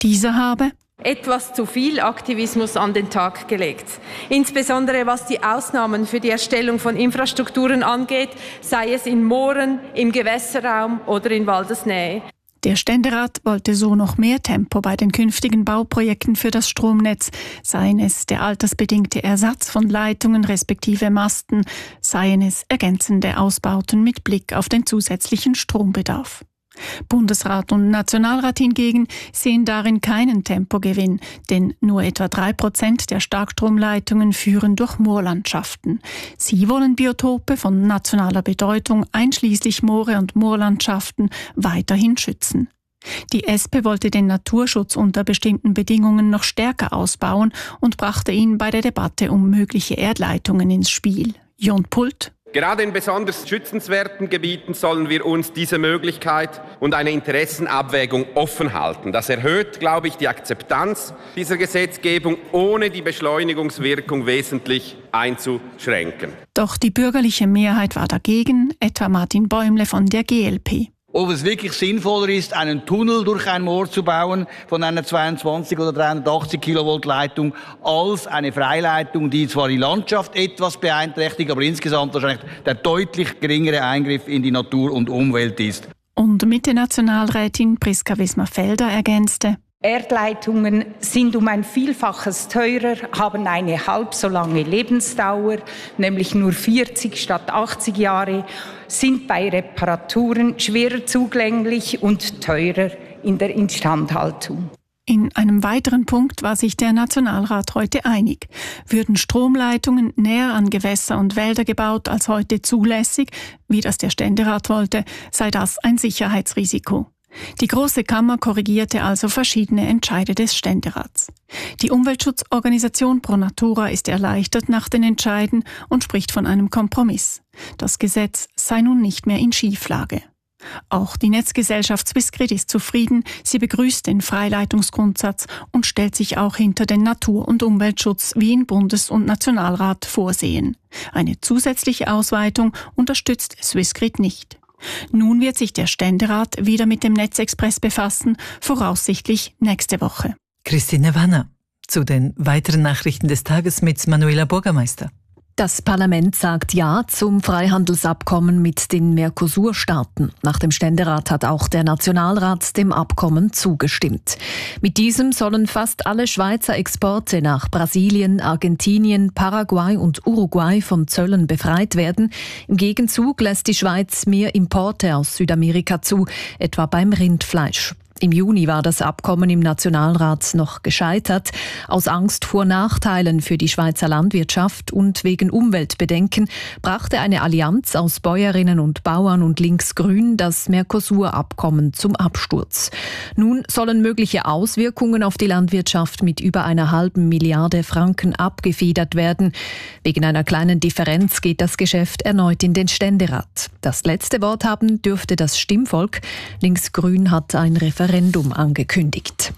Dieser habe etwas zu viel Aktivismus an den Tag gelegt. Insbesondere was die Ausnahmen für die Erstellung von Infrastrukturen angeht, sei es in Mooren, im Gewässerraum oder in Waldesnähe. Der Ständerat wollte so noch mehr Tempo bei den künftigen Bauprojekten für das Stromnetz, seien es der altersbedingte Ersatz von Leitungen respektive Masten, seien es ergänzende Ausbauten mit Blick auf den zusätzlichen Strombedarf. Bundesrat und Nationalrat hingegen sehen darin keinen Tempogewinn, denn nur etwa 3% der Starkstromleitungen führen durch Moorlandschaften. Sie wollen Biotope von nationaler Bedeutung, einschließlich Moore und Moorlandschaften, weiterhin schützen. Die SP wollte den Naturschutz unter bestimmten Bedingungen noch stärker ausbauen und brachte ihn bei der Debatte um mögliche Erdleitungen ins Spiel. Jon Pult. Gerade in besonders schützenswerten Gebieten sollen wir uns diese Möglichkeit und eine Interessenabwägung offen halten. Das erhöht, glaube ich, die Akzeptanz dieser Gesetzgebung, ohne die Beschleunigungswirkung wesentlich einzuschränken. Doch die bürgerliche Mehrheit war dagegen, etwa Martin Bäumle von der GLP. Ob es wirklich sinnvoller ist, einen Tunnel durch ein Moor zu bauen von einer 22 oder 380 Kilovolt Leitung, als eine Freileitung, die zwar die Landschaft etwas beeinträchtigt, aber insgesamt wahrscheinlich der deutlich geringere Eingriff in die Natur und Umwelt ist. Und Mitte-Nationalrätin Priska Wismar-Felder ergänzte: Erdleitungen sind um ein Vielfaches teurer, haben eine halb so lange Lebensdauer, nämlich nur 40 statt 80 Jahre, sind bei Reparaturen schwerer zugänglich und teurer in der Instandhaltung. In einem weiteren Punkt war sich der Nationalrat heute einig. Würden Stromleitungen näher an Gewässer und Wälder gebaut als heute zulässig, wie das der Ständerat wollte, sei das ein Sicherheitsrisiko. Die Große Kammer korrigierte also verschiedene Entscheide des Ständerats. Die Umweltschutzorganisation Pro Natura ist erleichtert nach den Entscheiden und spricht von einem Kompromiss. Das Gesetz sei nun nicht mehr in Schieflage. Auch die Netzgesellschaft Swissgrid ist zufrieden, sie begrüßt den Freileitungsgrundsatz und stellt sich auch hinter den Natur- und Umweltschutz, wie ihn Bundes- und Nationalrat vorsehen. Eine zusätzliche Ausweitung unterstützt Swissgrid nicht. Nun wird sich der Ständerat wieder mit dem Netzexpress befassen, voraussichtlich nächste Woche. Christine Wanner zu den weiteren Nachrichten des Tages mit Manuela Bürgermeister. Das Parlament sagt Ja zum Freihandelsabkommen mit den Mercosur-Staaten. Nach dem Ständerat hat auch der Nationalrat dem Abkommen zugestimmt. Mit diesem sollen fast alle Schweizer Exporte nach Brasilien, Argentinien, Paraguay und Uruguay von Zöllen befreit werden. Im Gegenzug lässt die Schweiz mehr Importe aus Südamerika zu, etwa beim Rindfleisch. Im Juni war das Abkommen im Nationalrat noch gescheitert. Aus Angst vor Nachteilen für die Schweizer Landwirtschaft und wegen Umweltbedenken brachte eine Allianz aus Bäuerinnen und Bauern und Linksgrün das Mercosur-Abkommen zum Absturz. Nun sollen mögliche Auswirkungen auf die Landwirtschaft mit über 1,5 Milliarde Franken abgefedert werden. Wegen einer kleinen Differenz geht das Geschäft erneut in den Ständerat. Das letzte Wort haben dürfte das Stimmvolk. Linksgrün hat ein Referendum angekündigt.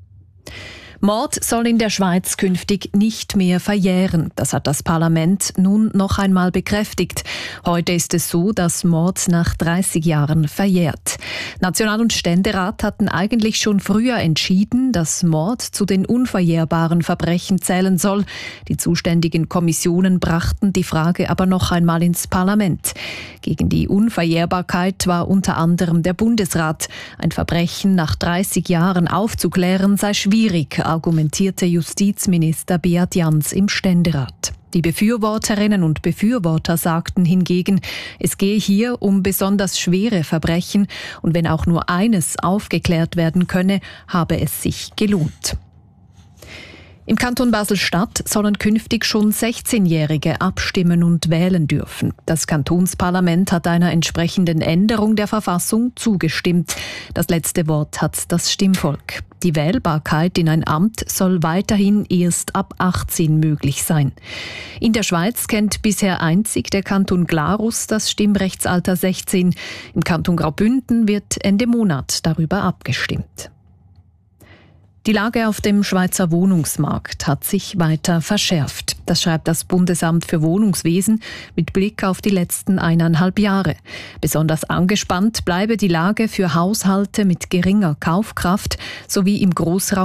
Mord soll in der Schweiz künftig nicht mehr verjähren. Das hat das Parlament nun noch einmal bekräftigt. Heute ist es so, dass Mord nach 30 Jahren verjährt. National- und Ständerat hatten eigentlich schon früher entschieden, dass Mord zu den unverjährbaren Verbrechen zählen soll. Die zuständigen Kommissionen brachten die Frage aber noch einmal ins Parlament. Gegen die Unverjährbarkeit war unter anderem der Bundesrat. Ein Verbrechen nach 30 Jahren aufzuklären sei schwierig, argumentierte Justizminister Beat Jans im Ständerat. Die Befürworterinnen und Befürworter sagten hingegen, es gehe hier um besonders schwere Verbrechen und wenn auch nur eines aufgeklärt werden könne, habe es sich gelohnt. Im Kanton Basel-Stadt sollen künftig schon 16-Jährige abstimmen und wählen dürfen. Das Kantonsparlament hat einer entsprechenden Änderung der Verfassung zugestimmt. Das letzte Wort hat das Stimmvolk. Die Wählbarkeit in ein Amt soll weiterhin erst ab 18 möglich sein. In der Schweiz kennt bisher einzig der Kanton Glarus das Stimmrechtsalter 16. Im Kanton Graubünden wird Ende Monat darüber abgestimmt. Die Lage auf dem Schweizer Wohnungsmarkt hat sich weiter verschärft. Das schreibt das Bundesamt für Wohnungswesen mit Blick auf die letzten 1,5 Jahre. Besonders angespannt bleibe die Lage für Haushalte mit geringer Kaufkraft sowie im Großraum